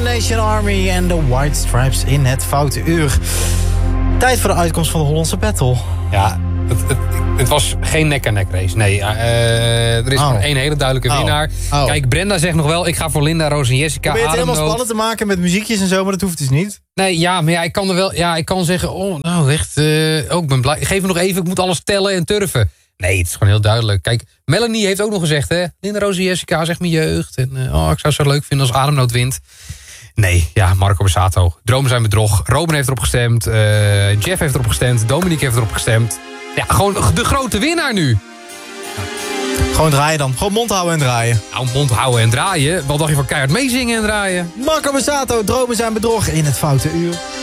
One Nation Army en de White Stripes in het Foute Uur. Tijd voor de uitkomst van de Hollandse Battle. Ja, het was geen nek-aan-nek race. Nee, er is maar één hele duidelijke winnaar. Kijk, Brenda zegt nog wel, ik ga voor Linda, Roos en Jessica. Probeer het helemaal spannend te maken met muziekjes en zo, maar dat hoeft dus niet. Nee, ja, maar ik kan er wel. Ja, ik kan zeggen, ik ben blij. Geef me nog even, ik moet alles tellen en turven. Nee, het is gewoon heel duidelijk. Kijk, Melanie heeft ook nog gezegd, hè. Linda, Roos en Jessica, zegt mijn jeugd. En ik zou het zo leuk vinden als Ademnood wint. Nee, ja, Marco Borsato. Dromen zijn bedrog. Robin heeft erop gestemd. Jeff heeft erop gestemd. Dominique heeft erop gestemd. Ja, gewoon de grote winnaar nu. Gewoon draaien dan. Gewoon mond houden en draaien. Nou, mond houden en draaien. Wat dacht je van keihard meezingen en draaien? Marco Borsato, Dromen zijn bedrog in het Foute Uur.